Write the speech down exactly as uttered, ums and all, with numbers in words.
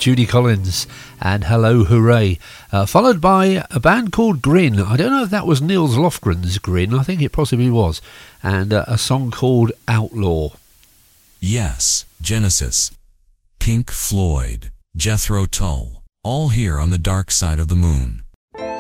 Judy Collins and Hello Hooray, uh, followed by a band called Grin. I don't know if that was Niels Lofgren's Grin, I think it possibly was, and uh, a song called Outlaw. Yes, Genesis, Pink Floyd, Jethro Tull, all here on the dark side of the moon.